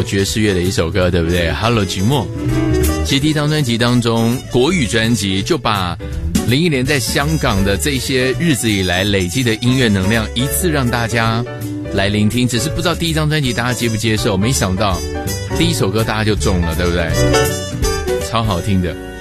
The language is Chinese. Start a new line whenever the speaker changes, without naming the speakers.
老爵士乐的一首歌，对不对 ？Hello 寂寞。其实第一张专辑当中，国语专辑就把林忆莲在香港的这些日子以来累积的音乐能量一次让大家来聆听，只是不知道第一张专辑大家接不接受，没想到第一首歌大家就中了，对不对？超好听的。